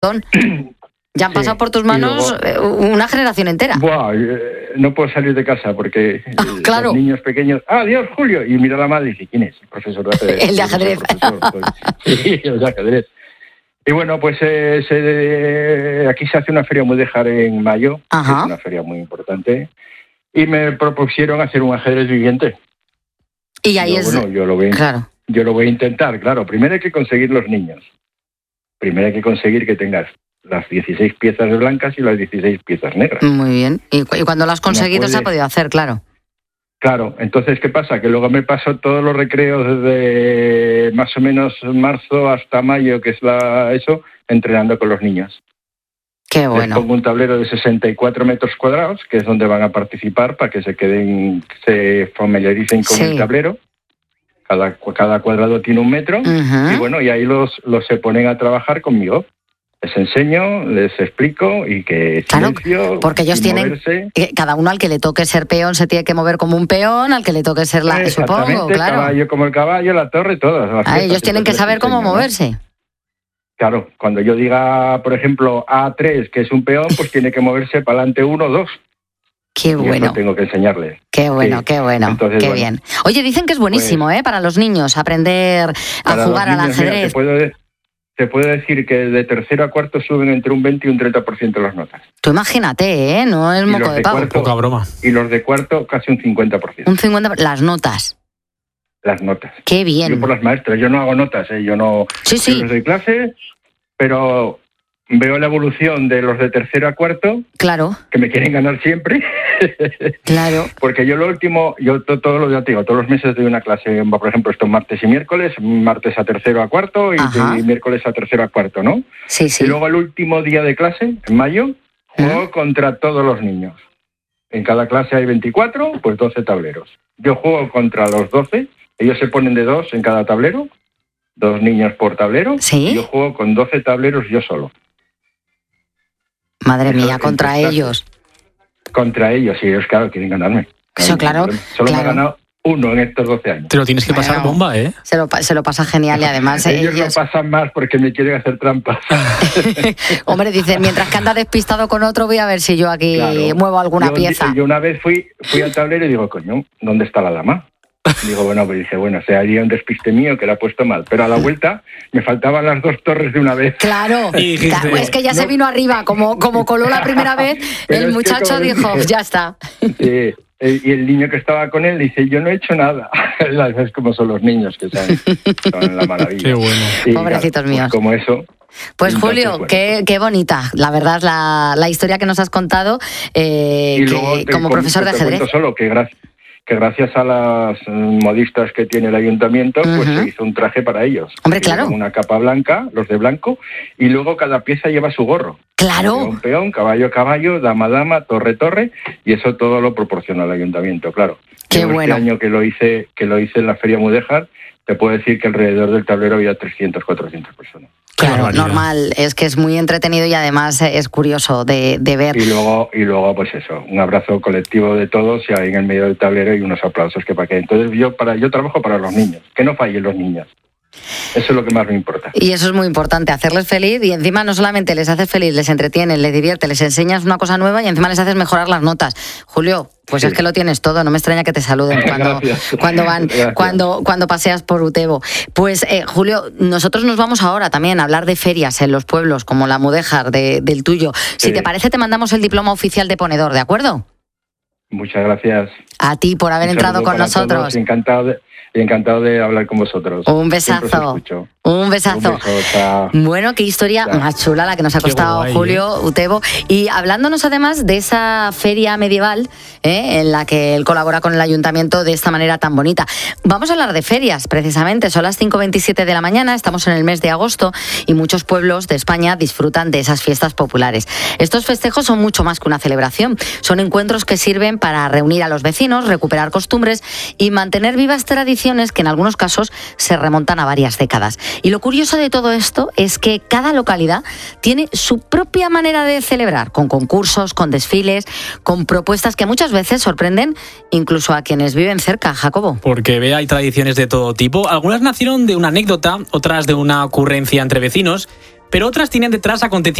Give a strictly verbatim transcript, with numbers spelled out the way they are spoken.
Ya han pasado sí, por tus manos luego, una generación entera. Buah, eh, no puedo salir de casa porque ah, claro. los niños pequeños... ¡Ah, Dios, Julio! Y mira la madre y dice, ¿quién es? El profesor de ajedrez. El de ajedrez. Profesor, pues, sí, el de ajedrez. Y bueno, pues eh, se, aquí se hace una feria mudéjar en mayo, que es una feria muy importante, y me propusieron hacer un ajedrez viviente. Y ahí yo, es... Bueno, yo lo voy, claro. yo lo voy a intentar, claro. Primero hay que conseguir los niños. Primero hay que conseguir que tengas las dieciséis piezas blancas y las dieciséis piezas negras. Muy bien. Y, y cuando lo has conseguido no puede... se ha podido hacer, claro. Claro, entonces, ¿qué pasa? Que luego me paso todos los recreos desde más o menos marzo hasta mayo, que es la eso, entrenando con los niños. Qué bueno. Les pongo un tablero de sesenta y cuatro metros cuadrados, que es donde van a participar para que se queden, se familiaricen con sí. el tablero. Cada, cada cuadrado tiene un metro, uh-huh. y bueno, y ahí los, los se ponen a trabajar conmigo. Les enseño, les explico y que claro, silencio, porque ellos tienen moverse. Cada uno al que le toque ser peón se tiene que mover como un peón, al que le toque ser la, supongo, claro. Caballo como el caballo, la torre, todas. Ah, ellos tienen que saber cómo enseño, moverse. ¿no? Claro, cuando yo diga, por ejemplo, A tres, que es un peón, pues tiene que moverse para adelante uno o dos. Qué bueno. Eso tengo que enseñarles. Qué bueno, sí. qué bueno, Entonces, qué bueno. bien. Oye, dicen que es buenísimo, pues, ¿eh? Para los niños aprender a jugar al niños, ajedrez. Mira, te puedo Te puedo decir que de tercero a cuarto suben entre un veinte y un treinta por ciento las notas. Tú imagínate, ¿eh? No es moco de, de pavo. Cuarto, poca broma. Y los de cuarto casi un cincuenta por ciento. Un cincuenta por ciento. Las notas. Las notas. Qué bien. Yo por las maestras, yo no hago notas, ¿eh? Yo no... Sí, sí. Yo les doy clase, pero veo la evolución de los de tercero a cuarto. Claro. Que me quieren ganar siempre. Claro. Porque yo lo último, yo todo, todo lo ya te digo, todos los meses doy una clase, por ejemplo, estos martes y miércoles, martes a tercero a cuarto y, y miércoles a tercero a cuarto, ¿no? Sí, sí. Y luego el último día de clase, en mayo, juego ¿Mm? contra todos los niños. En cada clase hay veinticuatro, pues doce tableros. Yo juego contra los doce, ellos se ponen de dos en cada tablero, dos niños por tablero, ¿Sí? y yo juego con doce tableros yo solo. Madre mía, contra ellos. Contra ellos, y ellos, claro, quieren ganarme. Eso, claro. Solo claro. me ha ganado uno en estos doce años. Te lo tienes que pasar bueno, bomba, ¿eh? Se lo, se lo pasa genial y además... ellos, ellos lo pasan más porque me quieren hacer trampas. Hombre, dice, mientras que anda despistado con otro, voy a ver si yo aquí claro. muevo alguna yo, pieza. Yo una vez fui, fui al tablero y digo, coño, ¿dónde está la dama? Digo, bueno, pues dice, bueno, se haría un despiste mío que la ha puesto mal. Pero a la vuelta me faltaban las dos torres de una vez. Claro, claro es que ya no, se vino arriba. Como, como coló la primera vez, el muchacho dijo, dice, ya está. Sí, y el niño que estaba con él dice, yo no he hecho nada. Es como son los niños que son, son la maravilla. Qué bueno. Sí, pobrecitos claro, míos. Pues como eso... Pues Julio, bueno. qué, qué bonita, la verdad, la, la historia que nos has contado eh, y que, luego te, como profesor de ajedrez. Te cuento solo que gracias... que gracias a las modistas que tiene el ayuntamiento, uh-huh. pues se hizo un traje para ellos. Hombre, claro. Una capa blanca, los de blanco, y luego cada pieza lleva su gorro. Claro. Peón, peón, caballo, caballo, dama, dama, torre, torre, y eso todo lo proporciona el ayuntamiento, claro. Qué Yo bueno. Este año que lo hice, que lo hice en la Feria Mudéjar, te puedo decir que alrededor del tablero había trescientas, cuatrocientas personas. Claro, normal, es que es muy entretenido y además es curioso de, de ver. Y luego, y luego, pues eso, un abrazo colectivo de todos y ahí en el medio del tablero y unos aplausos que para que. Entonces yo para yo trabajo para los niños, que no fallen los niños. Eso es lo que más me importa. Y eso es muy importante, hacerles feliz y encima no solamente les haces feliz, les entretienes, les diviertes, les enseñas una cosa nueva y encima les haces mejorar las notas. Julio, pues sí. Es que lo tienes todo, no me extraña que te saluden cuando, cuando van, cuando, cuando paseas por Utebo. Pues eh, Julio, nosotros nos vamos ahora también a hablar de ferias en los pueblos, como la Mudéjar de, del tuyo. Si sí. te parece, te mandamos el diploma oficial de ponedor, ¿de acuerdo? Muchas gracias. A ti por haber entrado con nosotros. Todos, encantado de... Y encantado de hablar con vosotros. Un besazo. Un besazo. Un beso, bueno, qué historia chao. Más chula la que nos ha costado guay, Julio ¿eh? Utebo. Y hablándonos además de esa feria medieval ¿eh? en la que él colabora con el ayuntamiento de esta manera tan bonita. Vamos a hablar de ferias, precisamente. Son las cinco veintisiete de la mañana, estamos en el mes de agosto y muchos pueblos de España disfrutan de esas fiestas populares. Estos festejos son mucho más que una celebración. Son encuentros que sirven para reunir a los vecinos, recuperar costumbres y mantener vivas tradiciones que en algunos casos se remontan a varias décadas. Y lo curioso de todo esto es que cada localidad tiene su propia manera de celebrar, con concursos, con desfiles, con propuestas que muchas veces sorprenden incluso a quienes viven cerca, Jacobo. Porque ve, hay tradiciones de todo tipo. Algunas nacieron de una anécdota, otras de una ocurrencia entre vecinos, pero otras tienen detrás acontecimientos